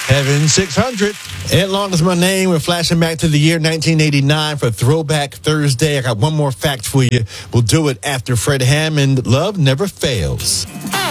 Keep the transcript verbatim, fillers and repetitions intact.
Heaven six hundred. Ed Long is my name. We're flashing back to the year nineteen eighty-nine for Throwback Thursday. I got one more fact for you. We'll do it after Fred Hammond. Love never fails.